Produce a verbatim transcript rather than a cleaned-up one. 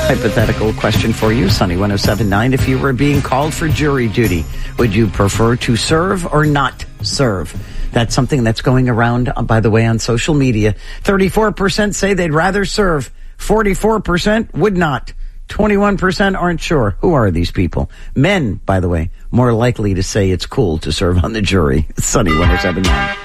Hypothetical question for you, Sunny one oh seven point nine. If you were being called for jury duty, would you prefer to serve or not serve? That's something that's going around, by the way, on social media. thirty-four percent say they'd rather serve. forty-four percent would not. twenty-one percent aren't sure. Who are these people? Men, by the way, more likely to say it's cool to serve on the jury. Sunny one oh seven point nine.